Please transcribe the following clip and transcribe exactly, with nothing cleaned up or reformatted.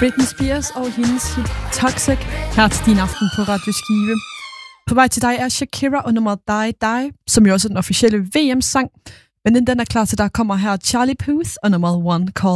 Britney Spears og hendes hit Toxic her til din aften på Radio Skive. På vej til dig er Shakira og nummeret Die Die, som jo også er den officielle V M-sang. Men inden den er klar til dig, kommer her Charlie Puth og nummeret One Call